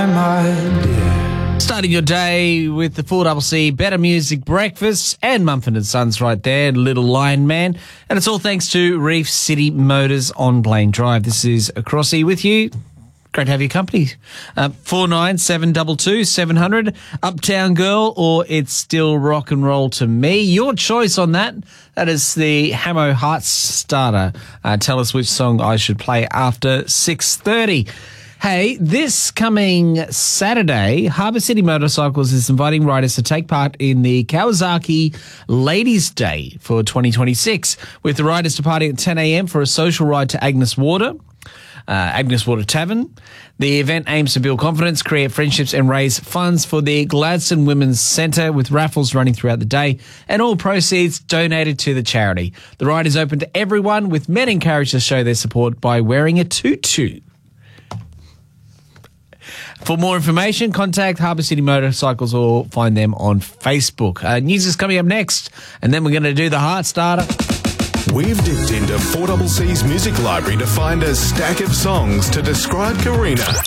time, my dear. Starting your day with the 4CC Better Music Breakfast and Mumford & Sons right there, Little Lion Man. And it's all thanks to Reef City Motors on Blaine Drive. This is Crossy with you. Great to have your company. 497222 700, Uptown Girl, or It's Still Rock and Roll to Me. Your choice on that. That is the Hamo Heart Starter. Tell us which song I should play after 6:30. Hey, this coming Saturday, Harbour City Motorcycles is inviting riders to take part in the Kawasaki Ladies' Day for 2026, with the riders departing at 10 a.m. for a social ride to Agnes Water Tavern. The event aims to build confidence, create friendships and raise funds for the Gladstone Women's Centre, with raffles running throughout the day and all proceeds donated to the charity. The ride is open to everyone, with men encouraged to show their support by wearing a tutu. For more information, contact Harbour City Motorcycles or find them on Facebook. News is coming up next, and then we're going to do the Heart Starter. We've dipped into 4CC's music library to find a stack of songs to describe Karina.